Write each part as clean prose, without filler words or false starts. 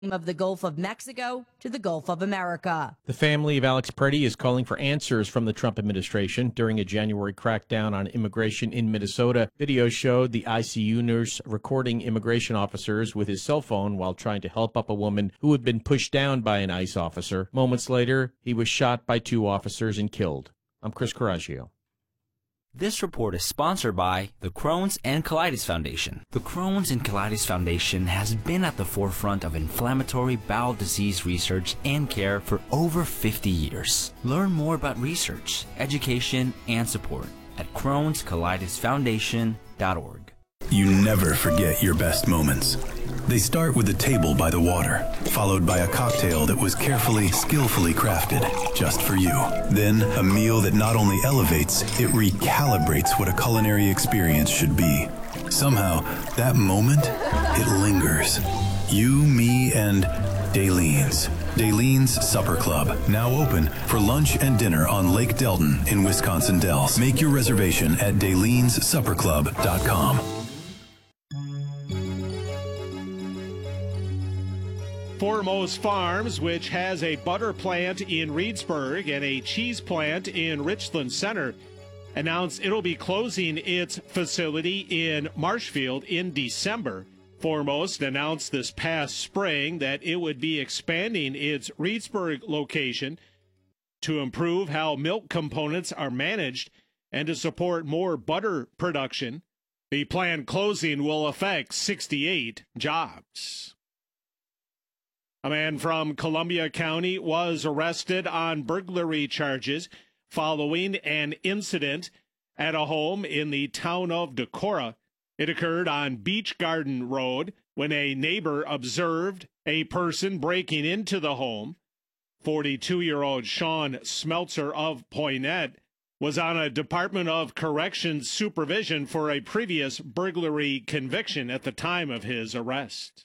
of the Gulf of Mexico to the Gulf of America. The family of Alex Preddy is calling for answers from the Trump administration during a January crackdown on immigration in Minnesota. Video showed the ICU nurse recording immigration officers with his cell phone while trying to help up a woman who had been pushed down by an ICE officer. Moments later, he was shot by 2 officers and killed. I'm Chris Coraggio. This report is sponsored by the Crohn's and Colitis Foundation. The Crohn's and Colitis Foundation has been at the forefront of inflammatory bowel disease research and care for over 50 years. Learn more about research, education, and support at Crohn'sColitisFoundation.org. You never forget your best moments. They start with a table by the water, followed by a cocktail that was carefully, skillfully crafted just for you. Then a meal that not only elevates, it recalibrates what a culinary experience should be. Somehow, that moment, it lingers. You, me, and Dalene's. Dalene's Supper Club, now open for lunch and dinner on Lake Delton in Wisconsin Dells. Make your reservation at Dalene'sSupperClub.com. Foremost Farms, which has a butter plant in Reedsburg and a cheese plant in Richland Center, announced it'll be closing its facility in Marshfield in December. Foremost announced this past spring that it would be expanding its Reedsburg location to improve how milk components are managed and to support more butter production. The planned closing will affect 68 jobs. A man from Columbia County was arrested on burglary charges following an incident at a home in the town of Decorah. It occurred on Beach Garden Road when a neighbor observed a person breaking into the home. 42-year-old Sean Smeltzer of Poynette was on a Department of Corrections supervision for a previous burglary conviction at the time of his arrest.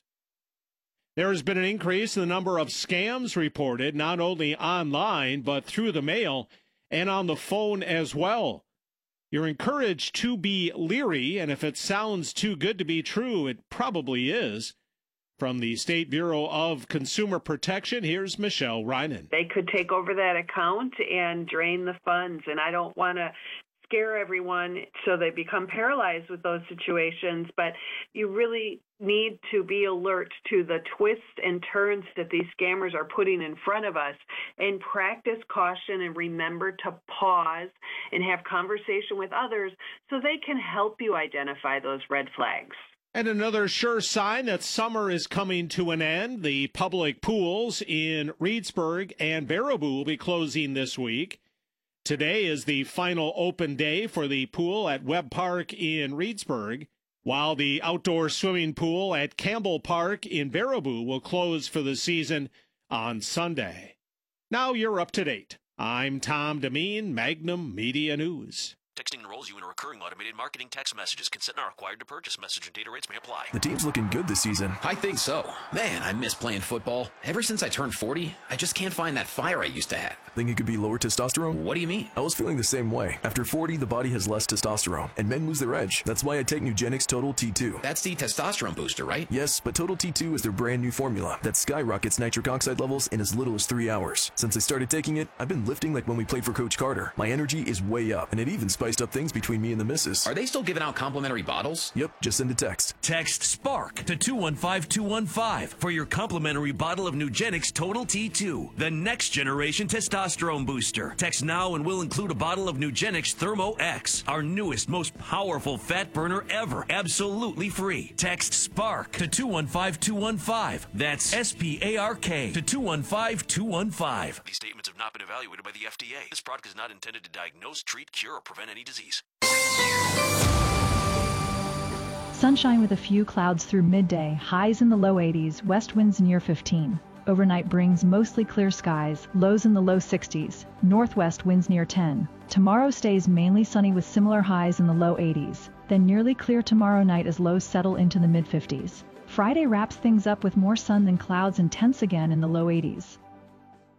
There has been an increase in the number of scams reported, not only online, but through the mail and on the phone as well. You're encouraged to be leery, and if it sounds too good to be true, it probably is. From the State Bureau of Consumer Protection, here's Michelle Reinen. They could take over that account and drain the funds, and I don't want to scare everyone so they become paralyzed with those situations, but you really need to be alert to the twists and turns that these scammers are putting in front of us and practice caution and remember to pause and have conversation with others so they can help you identify those red flags. And another sure sign that summer is coming to an end, the public pools in Reedsburg and Baraboo will be closing this week. Today is the final open day for the pool at Webb Park in Reedsburg, while the outdoor swimming pool at Campbell Park in Baraboo will close for the season on Sunday. Now you're up to date. I'm Tom Demeen, Magnum Media News. Texting enrolls you in a recurring automated marketing text messages. Consent not required to purchase. Message and data rates may apply. The team's looking good this season. I think so. Man, I miss playing football. Ever since I turned 40, I just can't find that fire I used to have. Think it could be lower testosterone? What do you mean? I was feeling the same way. After 40, the body has less testosterone, and men lose their edge. That's why I take Nugenix Total T2. That's the testosterone booster, right? Yes, but Total T2 is their brand new formula that skyrockets nitric oxide levels in as little as 3 hours. Since I started taking it, I've been lifting like when we played for Coach Carter. My energy is way up, and it even spiced up things between me and the missus. Are they still giving out complimentary bottles? Yep, just send a text. Text SPARK to 215215 for your complimentary bottle of Nugenix Total T2, the next generation testosterone booster. Text now and we'll include a bottle of Nugenix Thermo X, our newest, most powerful fat burner ever, absolutely free. Text SPARK to 215215. That's SPARK to 215215. These statements have not been evaluated by the FDA. This product is not intended to diagnose, treat, cure, or prevent any disease. Sunshine with a few clouds through midday, highs in the low 80s, west winds near 15. Overnight brings mostly clear skies, lows in the low 60s, northwest winds near 10. Tomorrow stays mainly sunny with similar highs in the low 80s, then nearly clear tomorrow night as lows settle into the mid 50s. Friday wraps things up with more sun than clouds and temps again in the low 80s.